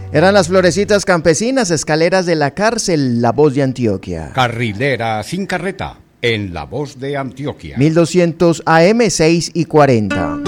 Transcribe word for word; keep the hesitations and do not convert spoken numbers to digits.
Eran las Florecitas Campesinas, Escaleras de la Cárcel, La Voz de Antioquia. Carrilera sin carreta, en La Voz de Antioquia. mil doscientos A M, seis y cuarenta.